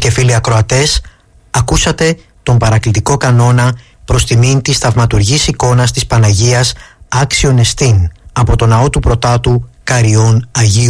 και φίλοι ακροατές, ακούσατε τον παρακλητικό κανόνα προς τιμήν της θαυματουργής εικόνας της Παναγίας Άξιον Εστίν από το ναό του Πρωτάτου Καριών Αγίου